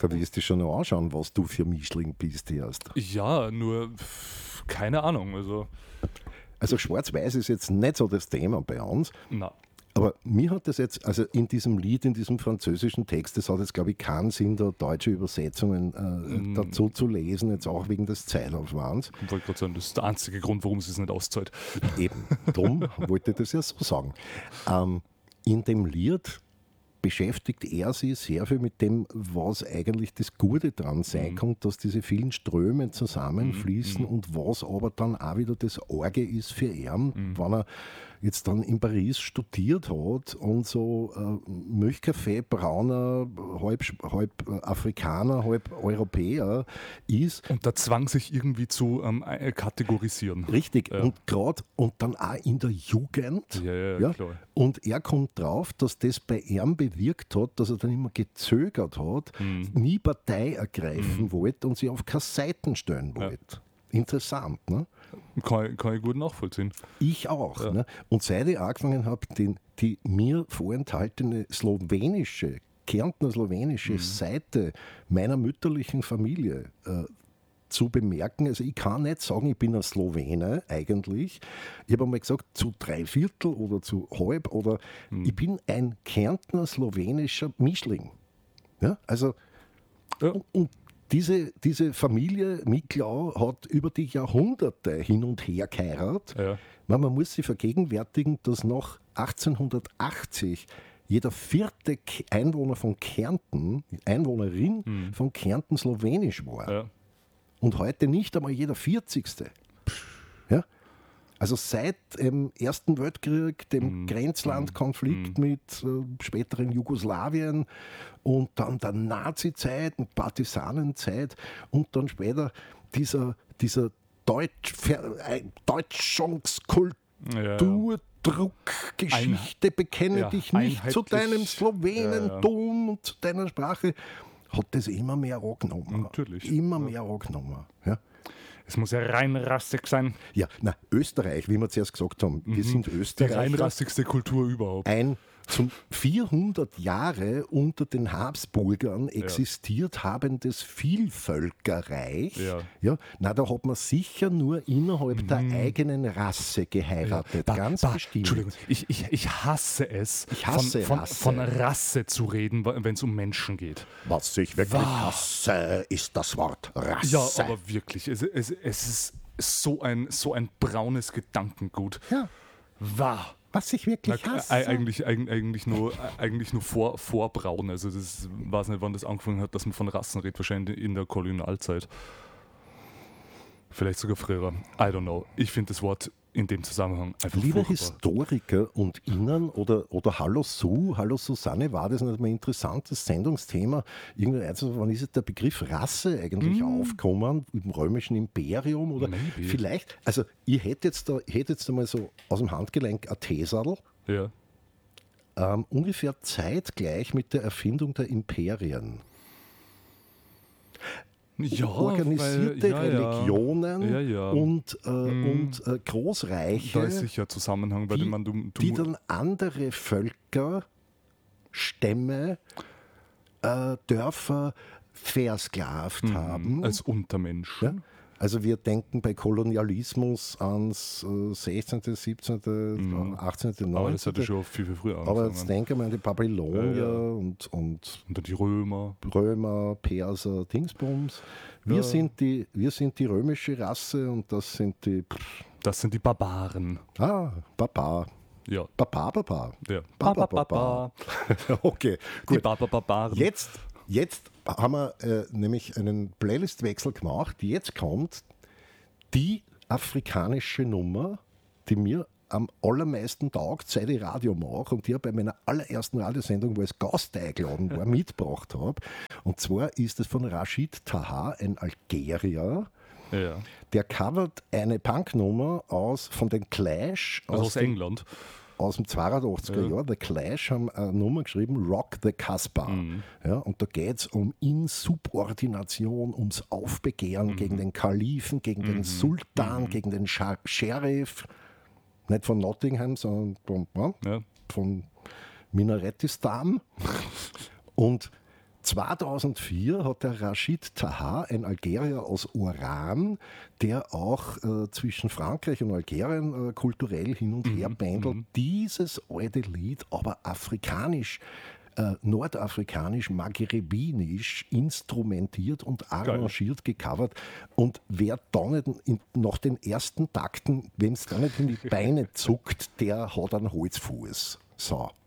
Da wirst du schon noch anschauen, was du für Mischling bist erst. Ja, nur keine Ahnung. Also schwarz-weiß ist jetzt nicht so das Thema bei uns. Na. Aber mir hat das jetzt, also in diesem Lied, in diesem französischen Text, das hat jetzt, glaube ich, keinen Sinn, da deutsche Übersetzungen dazu zu lesen, jetzt auch wegen des Zeitaufwands. Ich wollte gerade sagen, das ist der einzige Grund, warum es es nicht auszahlt. Eben, darum wollte ich das ja so sagen. In dem Lied beschäftigt er sich sehr viel mit dem, was eigentlich das Gute dran sein kann, dass diese vielen Ströme zusammenfließen und was aber dann auch wieder das Arge ist für ihn, wenn er jetzt dann in Paris studiert hat und so Milchkaffee, brauner, halb Afrikaner, halb Europäer ist. Und der Zwang, sich irgendwie zu kategorisieren. Richtig, Ja. und gerade und dann auch in der Jugend. Ja, klar. Und er kommt drauf, dass das bei ihm bewirkt hat, dass er dann immer gezögert hat, nie Partei ergreifen wollte und sich auf keine Seiten stellen wollte. Interessant, ne? Kann ich gut nachvollziehen. Ich auch. Ja. Ne? Und seit ich angefangen habe, die mir vorenthaltene Kärntner slowenische Seite meiner mütterlichen Familie zu bemerken, also ich kann nicht sagen, ich bin ein Slowene eigentlich. Ich habe einmal gesagt, zu 3/4 oder zu halb oder ich bin ein Kärntner slowenischer Mischling. Ja? Also und diese Familie Miklau hat über die Jahrhunderte hin und her geheiratet. Ja. Man muss sich vergegenwärtigen, dass nach 1880 jeder 4. Einwohner von Kärnten, Einwohnerin von Kärnten slowenisch war. Ja. Und heute nicht einmal jeder 40. Ja? Also seit dem Ersten Weltkrieg, dem Grenzlandkonflikt mit späteren Jugoslawien und dann der Nazi-Zeit und Partisanenzeit und dann später dieser Deutschungskultur, Druckgeschichte, bekenne dich nicht zu deinem Slowenentum und zu deiner Sprache, hat das immer mehr angenommen. Natürlich. Immer mehr angenommen. Ja. Es muss ja reinrassig sein. Ja, na, Österreich, wie wir zuerst gesagt haben, wir sind Die Österreicher. reinrassigste Kultur überhaupt. Ein zum 400 Jahre unter den Habsburgern existiert habendes Vielvölkerreich. Ja. Na, da hat man sicher nur innerhalb der eigenen Rasse geheiratet. Ganz bestimmt. Entschuldigung, ich hasse es, Ich hasse Rasse. von Rasse zu reden, wenn es um Menschen geht. Was ich wirklich hasse, ist das Wort Rasse. Ja, aber wirklich, es ist so ein braunes Gedankengut. Ja. Wahr. Was ich wirklich hasse. Eigentlich nur vor Braun. Also das weiß nicht, wann das angefangen hat, dass man von Rassen redet. Wahrscheinlich in der Kolonialzeit. Vielleicht sogar früher. I don't know. Ich finde das Wort in dem Zusammenhang einfach Lieber furchtbar. Historiker und Ihnen oder Hallo Sue, Hallo Susanne, war das nicht mal ein interessantes Sendungsthema? Irgendwie, also, wann ist jetzt der Begriff Rasse eigentlich aufgekommen? Im römischen Imperium? Oder Maybe. vielleicht, also ich hätte jetzt einmal so aus dem Handgelenk ein Teesadel, Ja. ungefähr zeitgleich mit der Erfindung der Imperien. Ja, Organisierte Religionen und Großreiche, da ist sicher Zusammenhang, bei dem man die dann andere Völker, Stämme, Dörfer versklavt haben. als Untermenschen. Ja? Also wir denken bei Kolonialismus ans 16., 17., 18., 19. Aber das hatte schon viel früher angefangen. Aber jetzt denken wir an die Babylonier und dann die Römer. Römer, Perser, Dingsbums. Wir sind die römische Rasse und das sind die Das sind die Barbaren. Baba. Ja. Baba. Ja. Baba. Okay, Die gut. Barbaren. Jetzt haben wir nämlich einen Playlistwechsel gemacht. Jetzt kommt die afrikanische Nummer, die mir am allermeisten taugt, seit ich Radio mache und die ich bei meiner allerersten Radiosendung, wo ich als Gast eingeladen war, mitgebracht habe. Und zwar ist es von Rashid Taha, ein Algerier. Ja. Der covert eine Punknummer von den Clash Also aus England. aus dem 82er Jahr. The Clash haben eine Nummer geschrieben, Rock the Casbah. Ja, und da geht es um Insubordination, ums Aufbegehren gegen den Kalifen, gegen den Sultan, gegen den Sheriff. Nicht von Nottingham, sondern von Minaretistan. Und 2004 hat der Rachid Taha, ein Algerier aus Oran, der auch zwischen Frankreich und Algerien kulturell hin und her pendelt, dieses alte Lied aber afrikanisch, nordafrikanisch, maghrebinisch instrumentiert und arrangiert, gecovert. Und wer da nicht nach den ersten Takten, wenn es da nicht in die Beine zuckt, der hat einen Holzfuß. So.